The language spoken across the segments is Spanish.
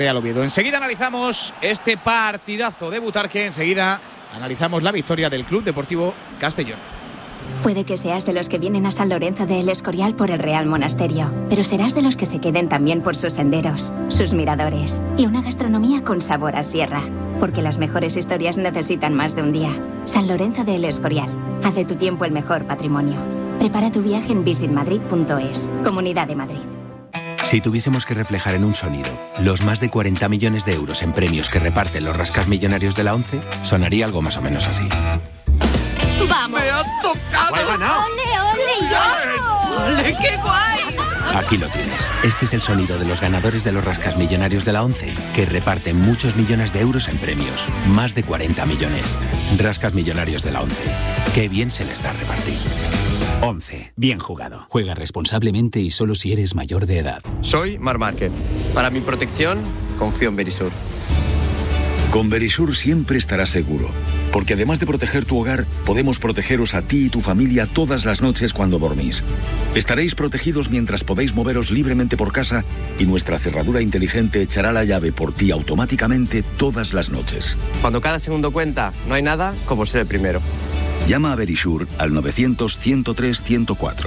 Real Oviedo. Enseguida analizamos este partidazo de Butarque, enseguida analizamos la victoria del Club Deportivo Castellón. Puede que seas de los que vienen a San Lorenzo de El Escorial por el Real Monasterio, pero serás de los que se queden también por sus senderos, sus miradores y una gastronomía con sabor a sierra. Porque las mejores historias necesitan más de un día. San Lorenzo de El Escorial. Haz de tu tiempo el mejor patrimonio. Prepara tu viaje en visitmadrid.es. Comunidad de Madrid. Si tuviésemos que reflejar en un sonido los más de 40 millones de euros en premios que reparten los rascasmillonarios de la ONCE, sonaría algo más o menos así. ¡Vamos! ¡Me has tocado! ¡He ganado! ¡Ole, ole, yo! ¡Ole, qué guay! Aquí lo tienes. Este es el sonido de los ganadores de los rascasmillonarios de la ONCE, que reparten muchos millones de euros en premios. Más de 40 millones. Rascasmillonarios de la ONCE. Qué bien se les da repartir. 11. Bien jugado. Juega responsablemente y solo si eres mayor de edad. Soy Marc Márquez. Para mi protección, confío en Verisur. Con Verisur siempre estarás seguro, porque además de proteger tu hogar, podemos protegeros a ti y tu familia todas las noches cuando dormís. Estaréis protegidos mientras podéis moveros libremente por casa y nuestra cerradura inteligente echará la llave por ti automáticamente todas las noches. Cuando cada segundo cuenta, no hay nada como ser el primero. Llama a Verisur al 900-103-104.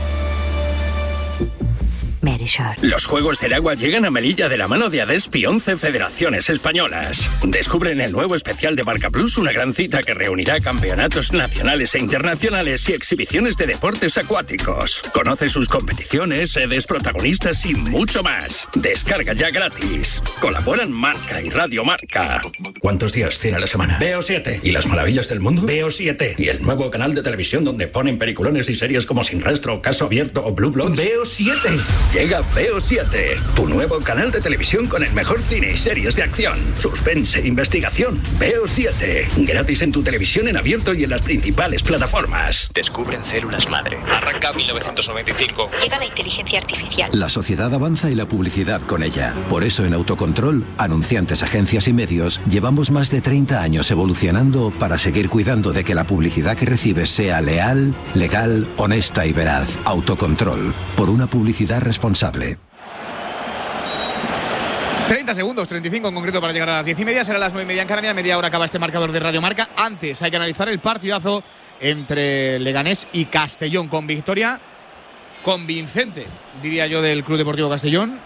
Verisur. Los Juegos del Agua llegan a Melilla de la mano de Adespi 11 Federaciones Españolas. Descubre en el nuevo especial de Marca Plus una gran cita que reunirá campeonatos nacionales e internacionales y exhibiciones de deportes acuáticos. Conoce sus competiciones, sedes, protagonistas y mucho más. Descarga ya gratis. Colaboran Marca y Radio Marca. ¿Cuántos días tiene la semana? Veo 7. ¿Y las maravillas del mundo? Veo 7. ¿Y el nuevo canal de televisión donde ponen peliculones y series como Sin Rastro, Caso Abierto o Blue Bloods? Veo 7. Llega Veo 7, tu nuevo canal de televisión con el mejor cine y series de acción, suspense e investigación. Veo 7, gratis en tu televisión en abierto y en las principales plataformas. Descubren células madre. Arranca 1995. Llega la inteligencia artificial. La sociedad avanza y la publicidad con ella. Por eso en Autocontrol, anunciantes, agencias y medios, llevamos más de 30 años evolucionando para seguir cuidando de que la publicidad que recibes sea leal, legal, honesta y veraz. Autocontrol, por una publicidad responsable. 30 segundos, 35 en concreto para llegar a las 10:30. Será las 9:30 en Canarias. Media hora acaba este marcador de Radio Marca. Antes hay que analizar el partidazo entre Leganés y Castellón, con victoria convincente, diría yo, del Club Deportivo Castellón.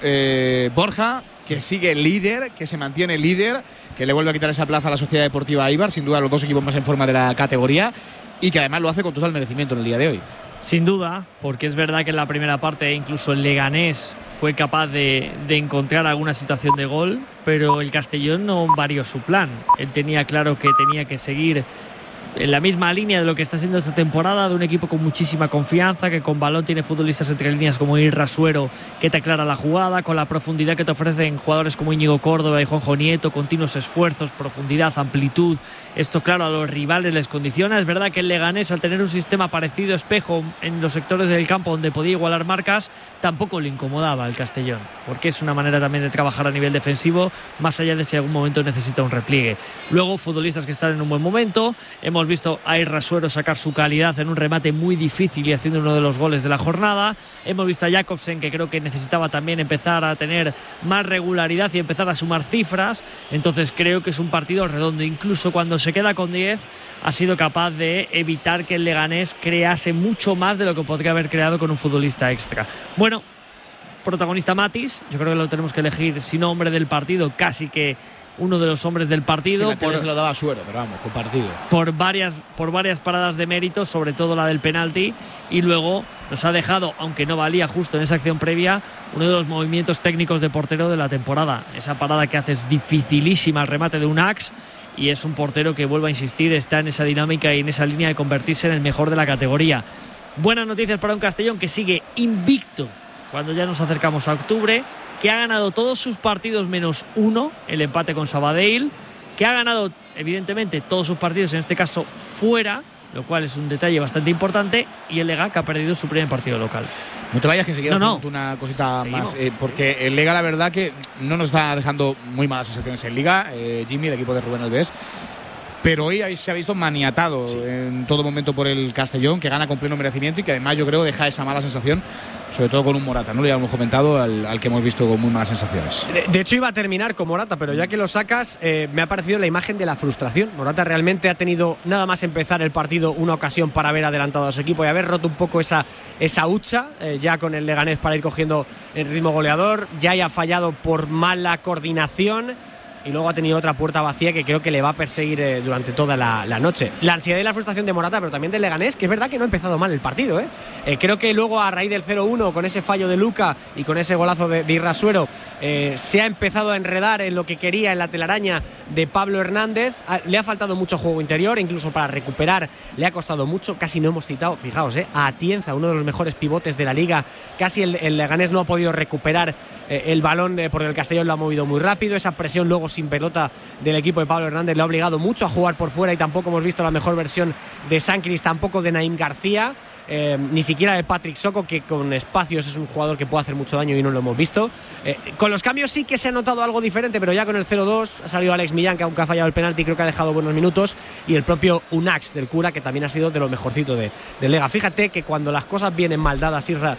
Borja, que sigue líder, que se mantiene líder, que le vuelve a quitar esa plaza a la Sociedad Deportiva Eibar, sin duda los dos equipos más en forma de la categoría, y que además lo hace con total merecimiento en el día de hoy. Sin duda, porque es verdad que en la primera parte incluso el Leganés fue capaz de encontrar alguna situación de gol, pero el Castellón no varió su plan. Él tenía claro que tenía que seguir en la misma línea de lo que está haciendo esta temporada, de un equipo con muchísima confianza, que con balón tiene futbolistas entre líneas como Irrasuero, que te aclara la jugada, con la profundidad que te ofrecen jugadores como Íñigo Córdoba y Juanjo Nieto, continuos esfuerzos, profundidad, amplitud. Esto, claro, a los rivales les condiciona. Es verdad que el Leganés, al tener un sistema parecido, espejo, en los sectores del campo donde podía igualar marcas, tampoco le incomodaba al Castellón, porque es una manera también de trabajar a nivel defensivo, más allá de si algún momento necesita un repliegue. Luego, futbolistas que están en un buen momento. Hemos visto a Irrasuero sacar su calidad en un remate muy difícil y haciendo uno de los goles de la jornada. Hemos visto a Jakobsen, que creo que necesitaba también empezar a tener más regularidad y empezar a sumar cifras. Entonces creo que es un partido redondo. Incluso cuando se queda con 10, ha sido capaz de evitar que el Leganés crease mucho más de lo que podría haber creado con un futbolista extra. Bueno, protagonista Matis, yo creo que lo tenemos que elegir, si no hombre del partido, casi que uno de los hombres del partido. Sí, se lo daba Suero, pero vamos, compartido. Por varias paradas de mérito, sobre todo la del penalti, y luego nos ha dejado, aunque no valía justo en esa acción previa, uno de los movimientos técnicos de portero de la temporada. Esa parada que hace es dificilísima, el remate de un Ax, y es un portero que, vuelvo a insistir, está en esa dinámica y en esa línea de convertirse en el mejor de la categoría. Buenas noticias para un Castellón que sigue invicto cuando ya nos acercamos a octubre, que ha ganado todos sus partidos menos uno, el empate con Sabadell, que ha ganado evidentemente todos sus partidos, en este caso fuera, lo cual es un detalle bastante importante, y el Lega, que ha perdido su primer partido local. No te vayas, que enseguida no. Una cosita Seguimos. más, porque el Lega, la verdad que no nos está dejando muy malas sensaciones en Liga. Jimmy, el equipo de Rubén Alves, pero hoy se ha visto maniatado en todo momento por el Castellón, que gana con pleno merecimiento y que además yo creo deja esa mala sensación, sobre todo con un Morata, ¿no? Le habíamos comentado al que hemos visto con muy malas sensaciones. De hecho iba a terminar con Morata, pero ya que lo sacas, me ha parecido la imagen de la frustración. Morata realmente ha tenido nada más empezar el partido una ocasión para haber adelantado a su equipo y haber roto un poco esa hucha ya con el Leganés para ir cogiendo el ritmo goleador. Ya haya fallado por mala coordinación y luego ha tenido otra puerta vacía que creo que le va a perseguir durante toda la noche. La ansiedad y la frustración de Morata, pero también del Leganés, que es verdad que no ha empezado mal el partido. Creo que luego a raíz del 0-1, con ese fallo de Luka y con ese golazo de Irrasuero, se ha empezado a enredar en lo que quería, en la telaraña de Pablo Hernández. Le ha faltado mucho juego interior, incluso para recuperar le ha costado mucho. Casi no hemos citado, fijaos, a Atienza, uno de los mejores pivotes de la liga. Casi el Leganés no ha podido recuperar el balón porque el Castellón lo ha movido muy rápido. Esa presión luego sin pelota del equipo de Pablo Hernández le ha obligado mucho a jugar por fuera y tampoco hemos visto la mejor versión de Sancris, tampoco de Naim García, ni siquiera de Patrick Soko, que con espacios es un jugador que puede hacer mucho daño y no lo hemos visto. Con los cambios sí que se ha notado algo diferente, pero ya con el 0-2 ha salido Alex Millán, que aunque ha fallado el penalti creo que ha dejado buenos minutos, y el propio Unax del Cura, que también ha sido de lo mejorcito de Lega. Fíjate que cuando las cosas vienen mal dadas, Isra,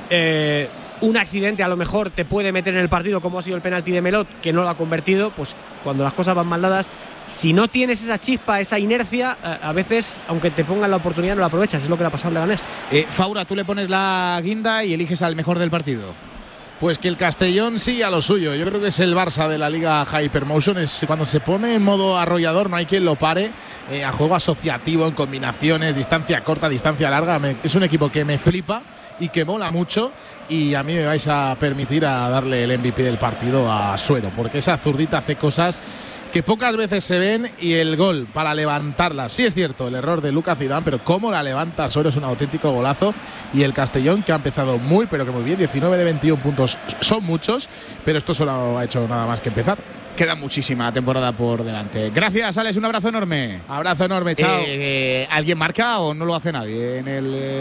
un accidente a lo mejor te puede meter en el partido, como ha sido el penalti de Melot, que no lo ha convertido. Pues cuando las cosas van mal dadas, si no tienes esa chispa, esa inercia, a veces, aunque te pongan la oportunidad, no la aprovechas. Es lo que le ha pasado al Leganés. Faura, tú le pones la guinda y eliges al mejor del partido. Pues que el Castellón sigue a lo suyo. Yo creo que es el Barça de la Liga Hypermotion. Es cuando se pone en modo arrollador, no hay quien lo pare. A juego asociativo, en combinaciones, distancia corta, distancia larga. Es un equipo que me flipa y que mola mucho, y a mí me vais a permitir a darle el MVP del partido a Suero, porque esa zurdita hace cosas que pocas veces se ven, y el gol para levantarla, sí es cierto, el error de Lucas Zidane, pero cómo la levanta Suero es un auténtico golazo. Y el Castellón, que ha empezado muy, pero que muy bien, 19 de 21 puntos son muchos, pero esto solo ha hecho nada más que empezar. Queda muchísima temporada por delante. Gracias, Alex, un abrazo enorme. Abrazo enorme, chao. ¿Alguien marca o no lo hace nadie en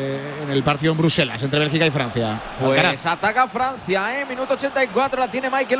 el partido en Bruselas entre Bélgica y Francia? Pues Alcaraz. Ataca Francia, minuto 84, la tiene Michael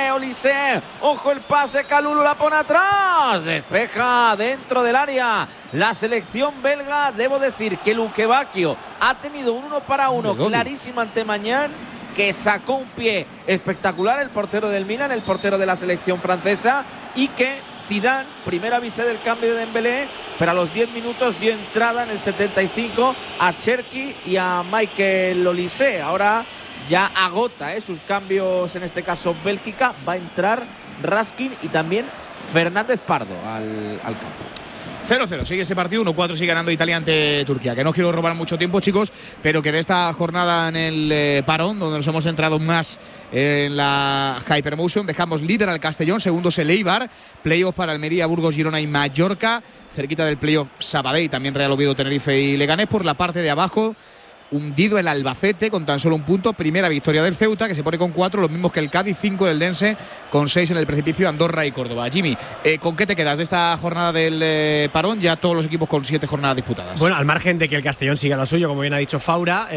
Olise. Ojo el pase, Kalulu la pone atrás, despeja dentro del área la selección belga. Debo decir que Luque Bacchio ha tenido un 1 para 1 clarísimo ante Mañán, que sacó un pie espectacular, el portero del Milan, el portero de la selección francesa, y que Zidane primero avisé del cambio de Dembélé, pero a los 10 minutos dio entrada en el 75 a Cherki y a Michael Olise. Ahora ya agota sus cambios, en este caso Bélgica. Va a entrar Raskin y también Fernández Pardo al campo. 0-0, sigue este partido, 1-4 sigue ganando Italia ante Turquía. Que no quiero robar mucho tiempo, chicos, pero que de esta jornada en el parón, donde nos hemos centrado más en la Hypermotion, dejamos líder al Castellón, segundos el Eibar, playoff para Almería, Burgos, Girona y Mallorca, cerquita del playoff Sabadell, también Real Oviedo, Tenerife y Leganés. Por la parte de abajo, hundido el Albacete con tan solo un punto, primera victoria del Ceuta, que se pone con 4, los mismos que el Cádiz, 5 del Dense, con 6 en el precipicio, Andorra y Córdoba. Jimmy, ¿con qué te quedas de esta jornada del parón? Ya todos los equipos con 7 jornadas disputadas. Bueno, al margen de que el Castellón siga lo suyo, como bien ha dicho Faura,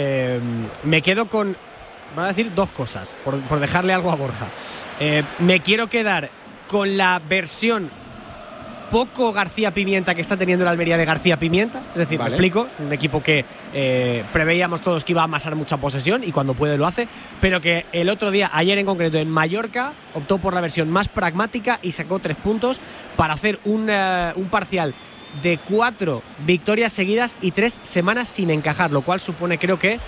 me quedo con, van a decir dos cosas, por dejarle algo a Borja. Me quiero quedar con la versión poco García Pimienta que está teniendo la Almería de García Pimienta, es decir, vale. Me explico, es un equipo que preveíamos todos que iba a amasar mucha posesión y cuando puede lo hace, pero que el otro día, ayer en concreto en Mallorca, optó por la versión más pragmática y sacó 3 puntos para hacer un parcial de 4 victorias seguidas y 3 semanas sin encajar, lo cual supone, creo que,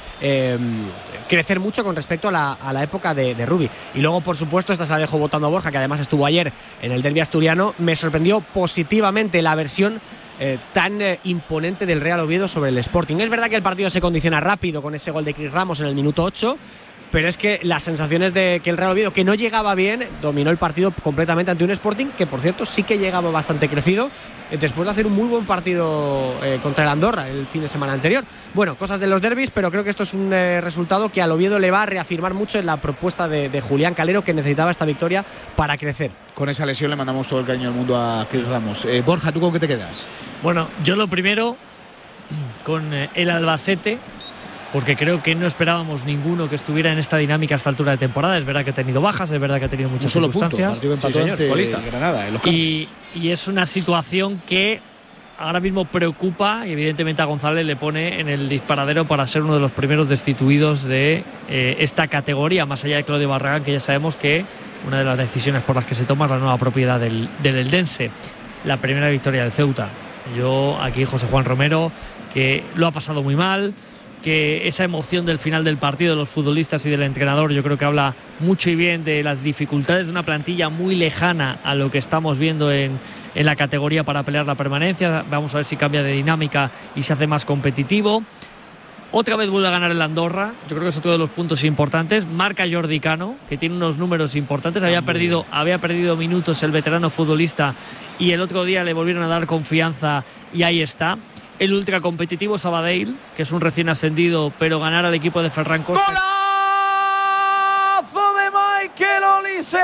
crecer mucho con respecto a la época de Rubi. Y luego, por supuesto, esta se la dejo votando a Borja, que además estuvo ayer en el derbi asturiano. Me sorprendió positivamente la versión tan imponente del Real Oviedo sobre el Sporting. Es verdad que el partido se condiciona rápido con ese gol de Chris Ramos en el minuto 8, pero es que las sensaciones de que el Real Oviedo, que no llegaba bien, dominó el partido completamente ante un Sporting que, por cierto, sí que llegaba bastante crecido después de hacer un muy buen partido contra el Andorra el fin de semana anterior. Bueno, cosas de los derbis, pero creo que esto es un resultado que al Oviedo le va a reafirmar mucho en la propuesta de Julián Calero, que necesitaba esta victoria para crecer. Con esa lesión le mandamos todo el cariño del mundo a Chris Ramos. Borja, ¿tú con qué te quedas? Bueno, yo lo primero, con el Albacete, porque creo que no esperábamos ninguno que estuviera en esta dinámica a esta altura de temporada. Es verdad que ha tenido bajas, es verdad que ha tenido muchas circunstancias. Granada, y es una situación que ahora mismo preocupa y evidentemente a González le pone en el disparadero para ser uno de los primeros destituidos de esta categoría, más allá de Claudio Barragán, que ya sabemos que una de las decisiones por las que se toma es la nueva propiedad del Eldense. La primera victoria del Ceuta. Yo aquí, José Juan Romero, que lo ha pasado muy mal, que esa emoción del final del partido de los futbolistas y del entrenador, yo creo que habla mucho y bien de las dificultades de una plantilla muy lejana a lo que estamos viendo en la categoría para pelear la permanencia. Vamos a ver si cambia de dinámica y se hace más competitivo. Otra vez vuelve a ganar el Andorra, yo creo que es otro de los puntos importantes. Marca Jordi Cano, que tiene unos números importantes. Había perdido minutos el veterano futbolista y el otro día le volvieron a dar confianza y ahí está. El ultra competitivo Sabadell, que es un recién ascendido, pero ganar al equipo de Ferran Costa. ¡Golazo de Michael Olise!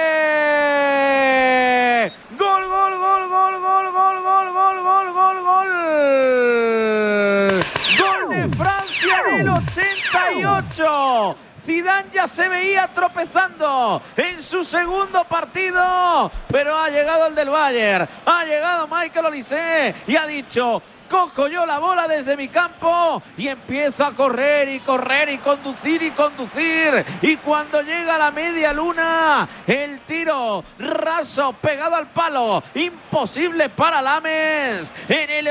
¡Gol, gol, gol, gol, gol, gol, gol, gol, gol, gol, gol! ¡Gol de Francia en el 88! Zidane ya se veía tropezando en su segundo partido, pero ha llegado el del Bayern, ha llegado Michael Olise y ha dicho: cojo yo la bola desde mi campo y empiezo a correr y correr y conducir y conducir. Y cuando llega a la media luna, el tiro raso pegado al palo, imposible para Lames. En el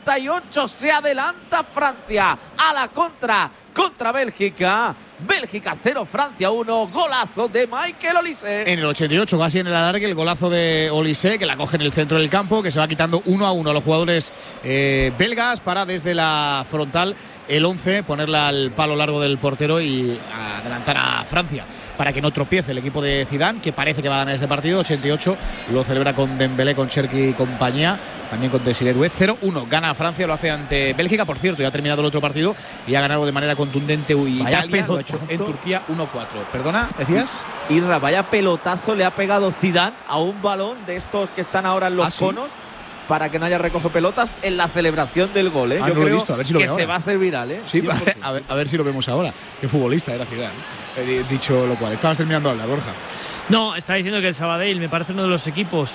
88 se adelanta Francia a la contra Bélgica. Bélgica 0, Francia 1, golazo de Michael Olise. En el 88, casi en el alargue, el golazo de Olise, que la coge en el centro del campo, que se va quitando 1-1 a los jugadores belgas para desde la frontal el 11 ponerla al palo largo del portero y adelantar a Francia para que no tropiece el equipo de Zidane, que parece que va a ganar este partido. 88 lo celebra con Dembélé, con Cherki y compañía, también con Desiré Doué. 0-1 gana Francia, lo hace ante Bélgica. Por cierto, ya ha terminado el otro partido y ha ganado de manera contundente Italia, lo ha hecho en Turquía 1-4. Perdona, ¿decías? Irra, vaya pelotazo le ha pegado Zidane a un balón de estos que están ahora en los conos, para que no haya recoge pelotas en la celebración del gol. Yo creo visto. A ver si lo que veo se ahora. va a hacer viral. Sí, a ver si lo vemos ahora. Qué futbolista era Zidane. Dicho lo cual, estabas terminando de hablar, Borja. No, estaba diciendo que el Sabadell me parece uno de los equipos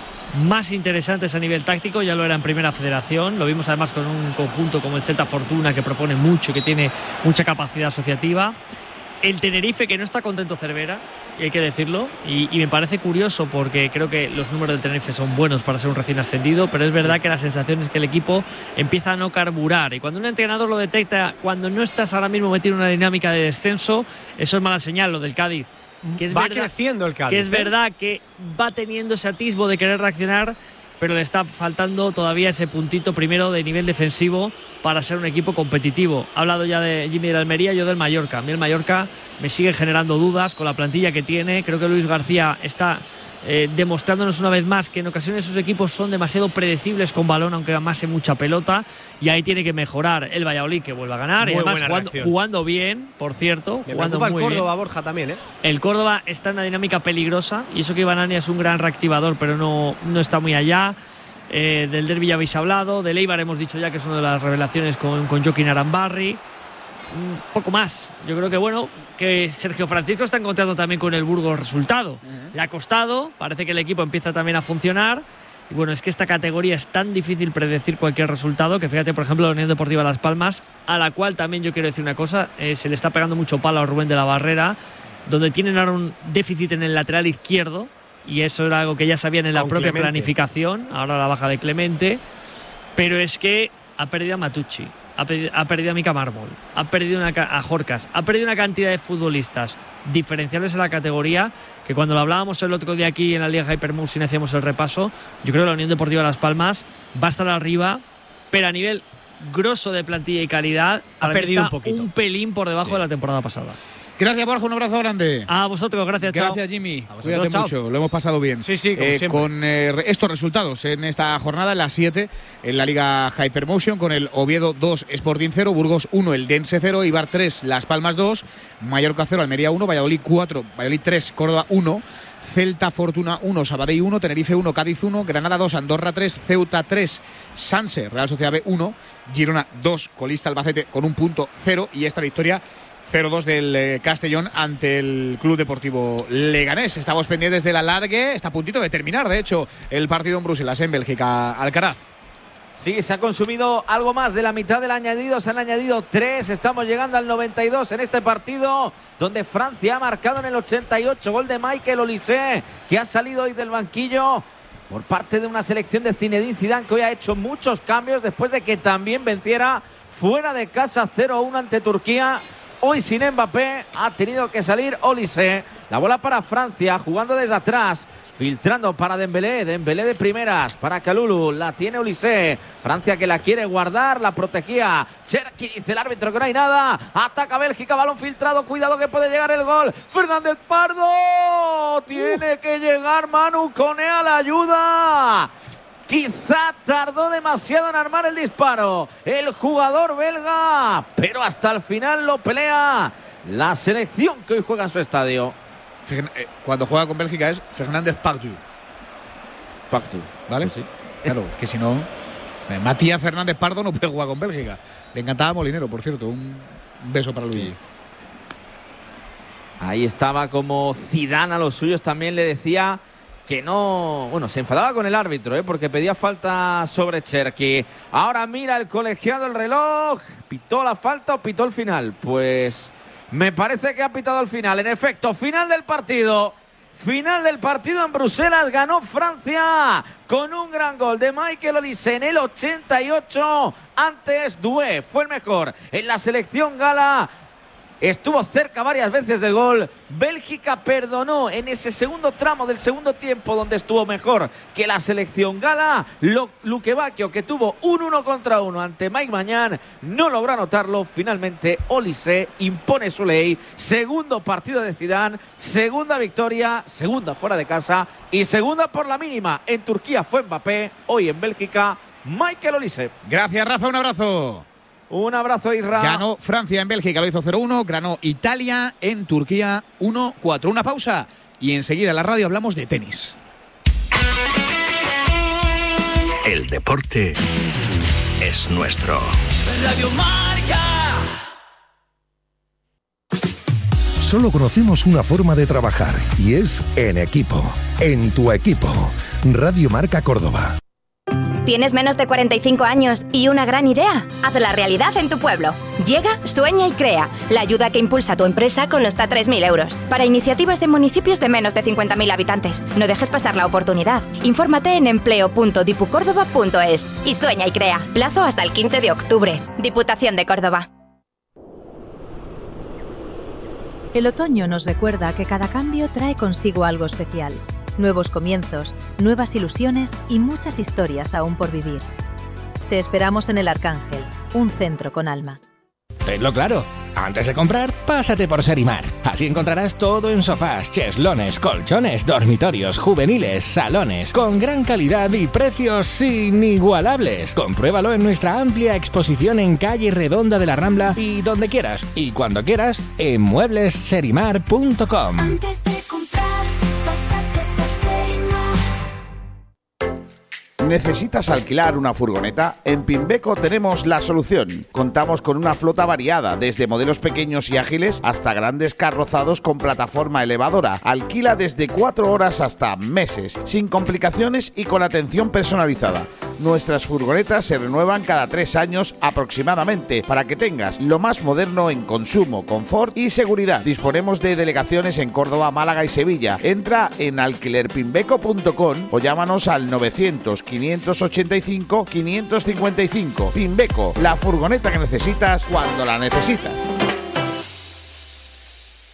más interesantes a nivel táctico. Ya lo era en Primera Federación. Lo vimos además con un conjunto como el Celta Fortuna, que propone mucho, que tiene mucha capacidad asociativa. El Tenerife, que no está contento Cervera, y hay que decirlo, y me parece curioso porque creo que los números del Tenerife son buenos para ser un recién ascendido, pero es verdad que la sensación es que el equipo empieza a no carburar, y cuando un entrenador lo detecta, cuando no estás ahora mismo metido en una dinámica de descenso, eso es mala señal. Lo del Cádiz, que es va verdad, creciendo el Cádiz, que es verdad que va teniendo ese atisbo de querer reaccionar, pero le está faltando todavía ese puntito primero de nivel defensivo para ser un equipo competitivo. Ha hablado ya de Jimmy de Almería, yo del Mallorca. A mí el Mallorca me sigue generando dudas con la plantilla que tiene. Creo que Luis García está demostrándonos una vez más que en ocasiones sus equipos son demasiado predecibles con balón, aunque amase mucha pelota, y ahí tiene que mejorar. El Valladolid, que vuelve a ganar, muy y además jugando bien, por cierto. Me jugando preocupa muy el Córdoba, bien. Borja, también, ¿eh? El Córdoba está en una dinámica peligrosa, y eso que Ibanania es un gran reactivador, pero no está muy allá. Del Derbi ya habéis hablado, del Eibar hemos dicho ya que es una de las revelaciones con Joaquín Arambarri. Un poco más. Yo creo que que Sergio Francisco está encontrando también con el Burgos resultado. Le ha costado, parece que el equipo empieza también a funcionar. Y bueno, es que esta categoría es tan difícil predecir cualquier resultado, que fíjate, por ejemplo, la Unión Deportiva Las Palmas, a la cual también yo quiero decir una cosa, se le está pegando mucho palo a Rubén de la Barrera, donde tienen ahora un déficit en el lateral izquierdo, y eso era algo que ya sabían en la propia planificación. Ahora la baja de Clemente, pero es que ha perdido a Matucci, ha perdido a Mika Mármol, ha perdido a Jorcas, ha perdido una cantidad de futbolistas diferenciales en la categoría, que cuando lo hablábamos el otro día aquí en la Liga Hypermotion y hacíamos el repaso, yo creo que la Unión Deportiva Las Palmas va a estar arriba, pero a nivel grosso de plantilla y calidad ha perdido un poquito, un pelín por debajo de la temporada pasada. Gracias, Borja, un abrazo grande. A vosotros, gracias, chao. Gracias, Jimmy. Cuídate mucho, lo hemos pasado bien. Sí, como siempre. Con estos resultados en esta jornada, en las 7, en la Liga Hypermotion, con el Oviedo 2, Sporting 0, Burgos 1, el Dense 0, Eibar 3, Las Palmas 2, Mallorca 0, Almería 1, Valladolid 4, Valladolid 3, Córdoba 1, Celta Fortuna 1, Sabadell 1, Tenerife 1, Cádiz 1, Granada 2, Andorra 3, Ceuta 3, Sanse, Real Sociedad B 1, Girona 2, colista Albacete con un punto 0 y esta victoria 0-2 del Castellón ante el Club Deportivo Leganés. Estamos pendientes del alargue, está a puntito de terminar, de hecho, el partido en Bruselas, en Bélgica. Alcaraz. Sí, se ha consumido algo más de la mitad del añadido, se han añadido 3, estamos llegando al 92 en este partido, donde Francia ha marcado en el 88, gol de Michael Olise, que ha salido hoy del banquillo por parte de una selección de Zinedine Zidane, que hoy ha hecho muchos cambios después de que también venciera fuera de casa 0-1 ante Turquía. Hoy sin Mbappé ha tenido que salir Olise. La bola para Francia, jugando desde atrás, filtrando para Dembélé. Dembélé de primeras para Kalulu. La tiene Olise. Francia que la quiere guardar, la protegía Cherki, dice el árbitro que no hay nada. Ataca Bélgica, balón filtrado. Cuidado que puede llegar el gol. Fernández Pardo. Tiene que llegar Manu Koné a la ayuda. Quizá tardó demasiado en armar el disparo el jugador belga, pero hasta el final lo pelea la selección que hoy juega en su estadio. Cuando juega con Bélgica es Fernández Pardo. ¿Vale? Pues sí. Claro, que si no, Matías Fernández Pardo no puede jugar con Bélgica. Le encantaba Molinero, por cierto. Un beso para Luigi. Sí. Ahí estaba como Zidane a los suyos también le decía que no, bueno, se enfadaba con el árbitro, porque pedía falta sobre Cherki. Ahora mira el colegiado el reloj. ¿Pitó la falta o pitó el final? Pues me parece que ha pitado el final. En efecto, final del partido. Final del partido en Bruselas. Ganó Francia con un gran gol de Michael Olise en el 88. Antes Doué fue el mejor en la selección gala. Estuvo cerca varias veces del gol. Bélgica perdonó en ese segundo tramo del segundo tiempo, donde estuvo mejor que la selección gala. Luque Bacchio, que tuvo un 1 contra 1 ante Mike Maignan, no logró anotarlo. Finalmente Olise impone su ley. Segundo partido de Zidane, segunda victoria, segunda fuera de casa y segunda por la mínima. En Turquía fue Mbappé, hoy en Bélgica Michael Olise. Gracias, Rafa, un abrazo. Un abrazo, Isra. Ganó Francia en Bélgica, lo hizo 0-1. Ganó Italia en Turquía 1-4. Una pausa y enseguida en la radio hablamos de tenis. El deporte es nuestro. Radio Marca. Solo conocemos una forma de trabajar y es en equipo. En tu equipo. Radio Marca Córdoba. ¿Tienes menos de 45 años y una gran idea? Hazla realidad en tu pueblo. Llega Sueña y Crea, la ayuda que impulsa a tu empresa con hasta 3.000 euros. Para iniciativas de municipios de menos de 50.000 habitantes. No dejes pasar la oportunidad. Infórmate en empleo.dipucórdoba.es y Sueña y Crea. Plazo hasta el 15 de octubre. Diputación de Córdoba. El otoño nos recuerda que cada cambio trae consigo algo especial. Nuevos comienzos, nuevas ilusiones y muchas historias aún por vivir. Te esperamos en El Arcángel, un centro con alma. Tenlo claro, antes de comprar, pásate por Serimar. Así encontrarás todo en sofás, cheslaones, colchones, dormitorios, juveniles, salones, con gran calidad y precios inigualables. Compruébalo en nuestra amplia exposición en Calle Redonda de la Rambla y donde quieras y cuando quieras en mueblesserimar.com. Antes de comprar, pásate por Serimar. ¿Necesitas alquilar una furgoneta? En Pinbeco tenemos la solución. Contamos con una flota variada, desde modelos pequeños y ágiles hasta grandes carrozados con plataforma elevadora. Alquila desde 4 horas hasta meses, sin complicaciones y con atención personalizada. Nuestras furgonetas se renuevan cada 3 años aproximadamente, para que tengas lo más moderno en consumo, confort y seguridad. Disponemos de delegaciones en Córdoba, Málaga y Sevilla. Entra en alquilerpinbeco.com o llámanos al 900-585-555. Pinbeco, la furgoneta que necesitas cuando la necesitas.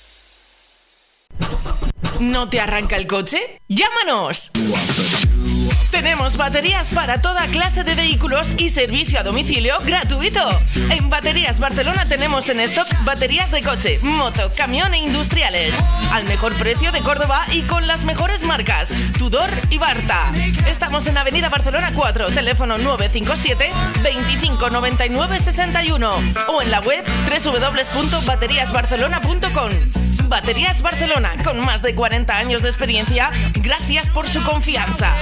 ¿No te arranca el coche? ¡Llámanos! Tenemos baterías para toda clase de vehículos y servicio a domicilio gratuito. En Baterías Barcelona tenemos en stock baterías de coche, moto, camión e industriales. Al mejor precio de Córdoba y con las mejores marcas, Tudor y Barta. Estamos en Avenida Barcelona 4, teléfono 957 25 99 61 o en la web www.bateriasbarcelona.com. Baterías Barcelona, con más de 40 años de experiencia, gracias por su confianza.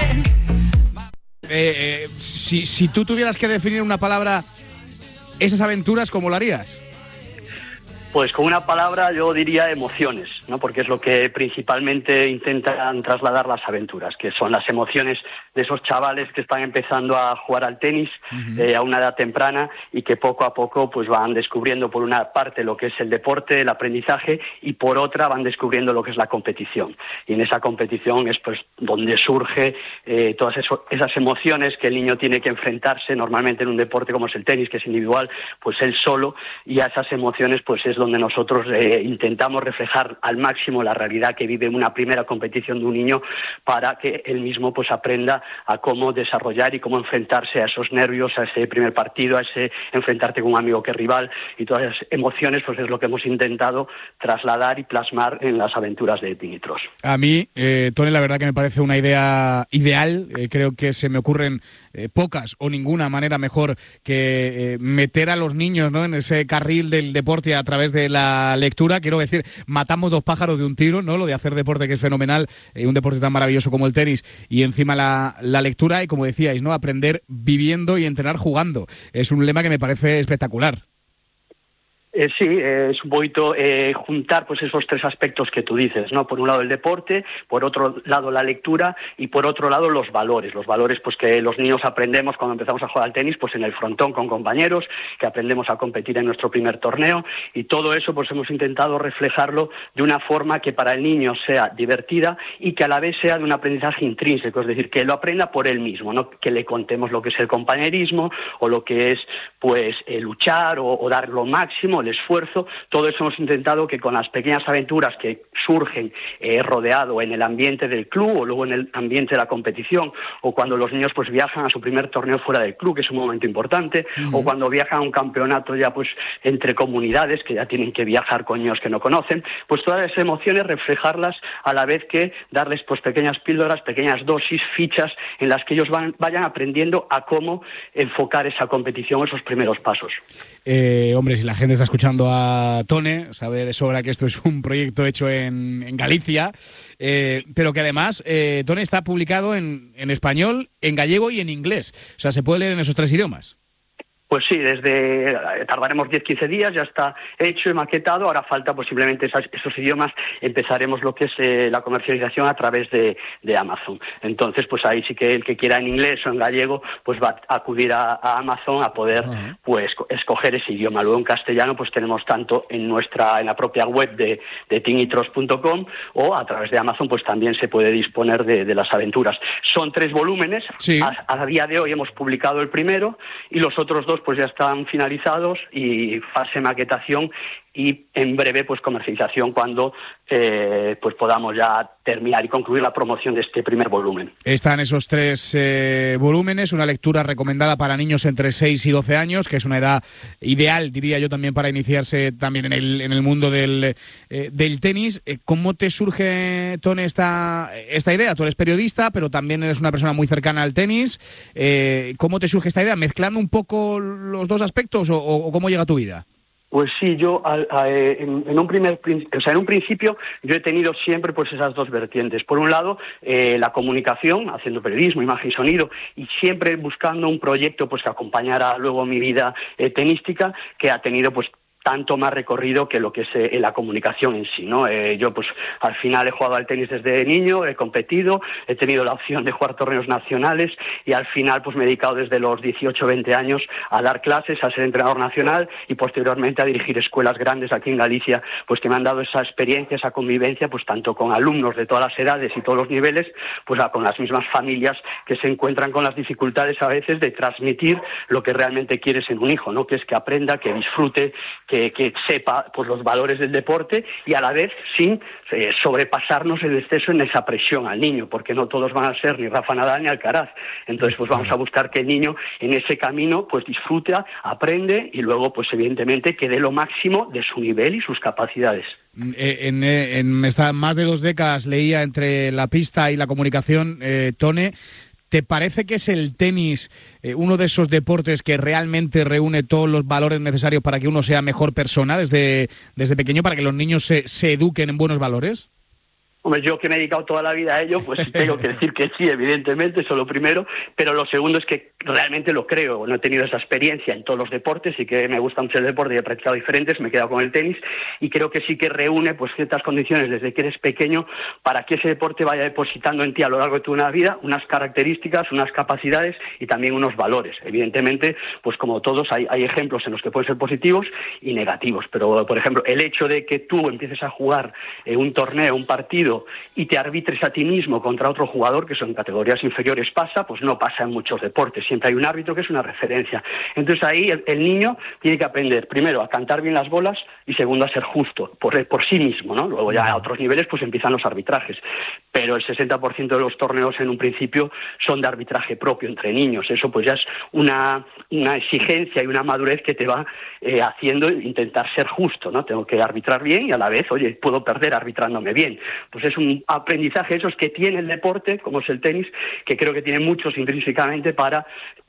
Si tú tuvieras que definir una palabra, esas aventuras, ¿cómo lo harías? Pues con una palabra yo diría emociones, ¿no? Porque es lo que principalmente intentan trasladar las aventuras, que son las emociones de esos chavales que están empezando a jugar al tenis a una edad temprana y que poco a poco pues van descubriendo por una parte lo que es el deporte, el aprendizaje, y por otra van descubriendo lo que es la competición. Y en esa competición es pues donde surge todas esas emociones que el niño tiene que enfrentarse normalmente en un deporte como es el tenis, que es individual, pues él solo, y a esas emociones pues es donde nosotros intentamos reflejar al máximo la realidad que vive una primera competición de un niño, para que él mismo pues aprenda a cómo desarrollar y cómo enfrentarse a esos nervios, a ese primer partido, a ese enfrentarte con un amigo que es rival, y todas esas emociones pues es lo que hemos intentado trasladar y plasmar en las aventuras de Tinitros. A mí, Tony, la verdad que me parece una idea ideal. Creo que se me ocurren pocas o ninguna manera mejor que meter a los niños, ¿no?, en ese carril del deporte a través de la lectura. Quiero decir, matamos dos pájaros de un tiro, ¿no? Lo de hacer deporte, que es fenomenal, un deporte tan maravilloso como el tenis, y encima la lectura, y como decíais, ¿no?, aprender viviendo y entrenar jugando. Es un lema que me parece espectacular. Sí, es un poquito juntar pues esos tres aspectos que tú dices, ¿no? Por un lado el deporte, por otro lado la lectura y por otro lado los valores pues que los niños aprendemos cuando empezamos a jugar al tenis, pues en el frontón con compañeros, que aprendemos a competir en nuestro primer torneo, y todo eso pues hemos intentado reflejarlo de una forma que para el niño sea divertida y que a la vez sea de un aprendizaje intrínseco, es decir, que lo aprenda por él mismo, no que le contemos lo que es el compañerismo o lo que es pues luchar o dar lo máximo, el esfuerzo. Todo eso hemos intentado que con las pequeñas aventuras que surgen rodeado en el ambiente del club o luego en el ambiente de la competición, o cuando los niños pues viajan a su primer torneo fuera del club, que es un momento importante, o cuando viajan a un campeonato ya pues entre comunidades que ya tienen que viajar con niños que no conocen, pues todas esas emociones reflejarlas a la vez que darles pues pequeñas píldoras, pequeñas dosis, fichas en las que ellos vayan aprendiendo a cómo enfocar esa competición, esos primeros pasos. Hombre, si la gente está escuchando a Tone, sabe de sobra que esto es un proyecto hecho en Galicia, pero que además Tone está publicado en español, en gallego y en inglés. O sea, se puede leer en esos tres idiomas. Pues sí, tardaremos 10-15 días, ya está hecho y maquetado. Ahora falta pues simplemente esos idiomas. Empezaremos lo que es la comercialización a través de Amazon. Entonces, pues ahí sí que el que quiera en inglés o en gallego, pues va a acudir a Amazon a poder pues escoger ese idioma. Luego en castellano, pues tenemos tanto en la propia web de tinitros.com, o a través de Amazon, pues también se puede disponer de las aventuras. Son 3 volúmenes. Sí. A día de hoy hemos publicado el primero y los otros 2 pues ya están finalizados y fase maquetación, y en breve pues comercialización cuando pues podamos ya terminar y concluir la promoción de este primer volumen. Están esos 3 volúmenes, una lectura recomendada para niños entre 6 y 12 años, que es una edad ideal, diría yo, también para iniciarse también en el mundo del tenis. ¿Cómo te surge, Tone, esta idea? Tú eres periodista, pero también eres una persona muy cercana al tenis. ¿Cómo te surge esta idea? ¿Mezclando un poco los dos aspectos o cómo llega a tu vida? Pues sí, yo en un principio yo he tenido siempre pues esas dos vertientes. Por un lado, la comunicación, haciendo periodismo, imagen y sonido, y siempre buscando un proyecto pues que acompañara luego mi vida tenística, que ha tenido pues tanto más recorrido que lo que es la comunicación en sí, ¿no? Yo pues al final he jugado al tenis desde niño, he competido, he tenido la opción de jugar torneos nacionales y al final pues me he dedicado desde los 18 20 años a dar clases, a ser entrenador nacional y posteriormente a dirigir escuelas grandes aquí en Galicia, pues que me han dado esa experiencia, esa convivencia, pues tanto con alumnos de todas las edades y todos los niveles, pues con las mismas familias que se encuentran con las dificultades a veces de transmitir lo que realmente quieres en un hijo, ¿no? Que es que aprenda, que disfrute, que sepa pues los valores del deporte y a la vez sin sobrepasarnos en exceso en esa presión al niño, porque no todos van a ser ni Rafa Nadal ni Alcaraz. Entonces pues vamos a buscar que el niño en ese camino pues disfruta, aprende y luego pues evidentemente que dé lo máximo de su nivel y sus capacidades. En estas más de 2 décadas leía entre la pista y la comunicación, Tone, ¿te parece que es el tenis uno de esos deportes que realmente reúne todos los valores necesarios para que uno sea mejor persona desde pequeño, para que los niños se eduquen en buenos valores? Hombre, yo que me he dedicado toda la vida a ello, pues tengo que decir que sí, evidentemente, eso es lo primero, pero lo segundo es que realmente lo creo. No he tenido esa experiencia en todos los deportes y que me gusta mucho el deporte y he practicado diferentes, me he quedado con el tenis y creo que sí que reúne pues ciertas condiciones desde que eres pequeño para que ese deporte vaya depositando en ti a lo largo de tu vida unas características, unas capacidades y también unos valores. Evidentemente, pues como todos, hay ejemplos en los que pueden ser positivos y negativos, pero por ejemplo, el hecho de que tú empieces a jugar un torneo, un partido y te arbitres a ti mismo contra otro jugador, que son categorías inferiores, pues no pasa en muchos deportes. Siempre hay un árbitro que es una referencia. Entonces ahí el niño tiene que aprender, primero, a cantar bien las bolas y segundo, a ser justo por sí mismo, ¿no? Luego ya a otros niveles pues empiezan los arbitrajes. Pero el 60% de los torneos en un principio son de arbitraje propio entre niños. Eso pues ya es una exigencia y una madurez que te va haciendo intentar ser justo, ¿no? Tengo que arbitrar bien y a la vez, oye, puedo perder arbitrándome bien. Pues es un aprendizaje esos que tiene el deporte, como es el tenis, que creo que tiene muchos intrínsecamente para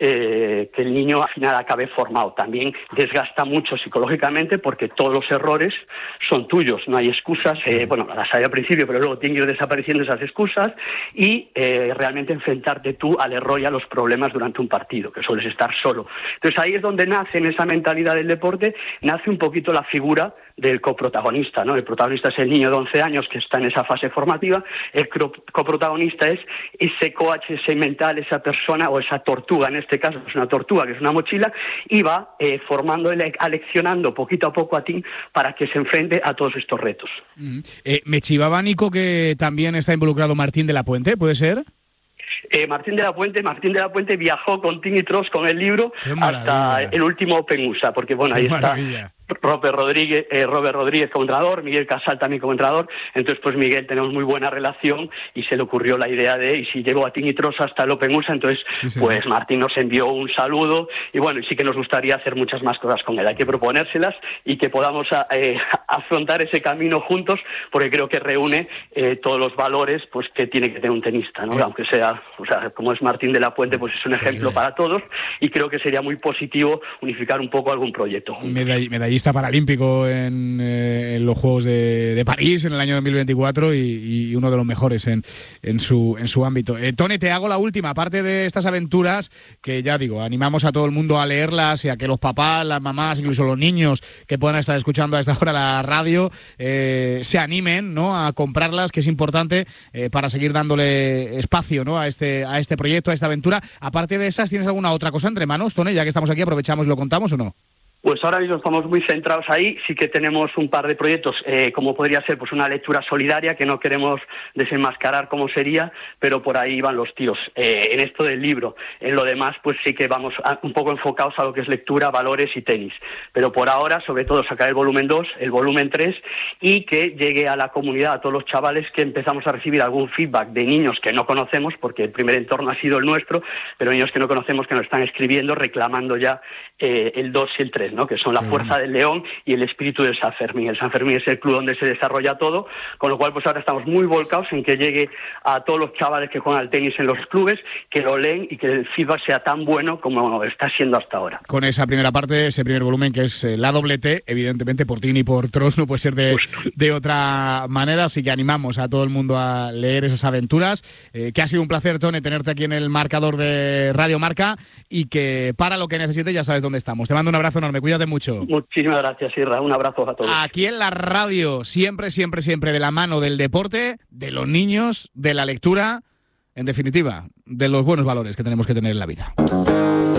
que el niño al final acabe formado. También desgasta mucho psicológicamente porque todos los errores son tuyos, no hay excusas, bueno, las hay al principio, pero luego tienen que ir desapareciendo esas excusas y realmente enfrentarte tú al error y a los problemas durante un partido, que sueles estar solo. Entonces ahí es donde nace, en esa mentalidad del deporte, nace un poquito la figura del coprotagonista, ¿no? El protagonista es el niño de 11 años que está en esa fase formativa, el coprotagonista es ese coach, ese mental, esa persona o esa tortuga, en este caso es una tortuga que es una mochila, y va formándole, aleccionando poquito a poco a ti para que se enfrente a todos estos retos. Me chivaba, Nico, que también está involucrado Martín de la Puente, ¿puede ser? Martín de la Puente viajó con Tini Trost con el libro hasta el último Open USA, porque bueno, ahí está Robert Rodríguez como entrenador, Miguel Casal también como entrenador. Entonces pues Miguel, tenemos muy buena relación y se le ocurrió la idea de, y si llevo a Tini Trost hasta el Open USA, entonces pues Martín nos envió un saludo y bueno, y sí que nos gustaría hacer muchas más cosas con él. Hay que proponérselas y que podamos afrontar ese camino juntos, porque creo que reúne todos los valores pues que tiene que tener un tenista, ¿no? Aunque sea, o sea, como es Martín de la Puente, pues es un ejemplo para todos y creo que sería muy positivo unificar un poco algún proyecto juntos. Medallista paralímpico en los Juegos de París en el año 2024 y uno de los mejores en su ámbito. Tone, te hago la última. Aparte de estas aventuras, que ya digo, animamos a todo el mundo a leerlas y a que los papás, las mamás, incluso los niños que puedan estar escuchando a esta hora la radio, se animen, ¿no?, a comprarlas, que es importante para seguir dándole espacio, ¿no?, a este proyecto, a esta aventura. Aparte de esas, ¿tienes alguna otra cosa entre manos, Tone? Ya que estamos aquí, aprovechamos y lo contamos, ¿o no? Pues ahora mismo estamos muy centrados ahí, sí que tenemos un par de proyectos, como podría ser pues una lectura solidaria, que no queremos desenmascarar cómo sería, pero por ahí van los tiros. En esto del libro, en lo demás, pues sí que vamos un poco enfocados a lo que es lectura, valores y tenis. Pero por ahora, sobre todo, sacar el volumen 2, el volumen 3, y que llegue a la comunidad, a todos los chavales, que empezamos a recibir algún feedback de niños que no conocemos, porque el primer entorno ha sido el nuestro, pero niños que no conocemos que nos están escribiendo, reclamando ya el 2 y el 3. ¿no? Que son la fuerza del león y el espíritu del San Fermín. El San Fermín es el club donde se desarrolla todo, con lo cual pues ahora estamos muy volcados en que llegue a todos los chavales que juegan al tenis en los clubes, que lo leen y que el feedback sea tan bueno como está siendo hasta ahora. Con esa primera parte, ese primer volumen que es la doble T, evidentemente por Tini y por Trost no puede ser de otra manera, así que animamos a todo el mundo a leer esas aventuras, que ha sido un placer, Tone, tenerte aquí en el marcador de Radio Marca y que para lo que necesites ya sabes dónde estamos. Te mando un abrazo enorme, cuídate mucho. Muchísimas gracias, Irra, un abrazo a todos. Aquí en la radio, siempre, siempre, siempre de la mano del deporte, de los niños, de la lectura, en definitiva, de los buenos valores que tenemos que tener en la vida.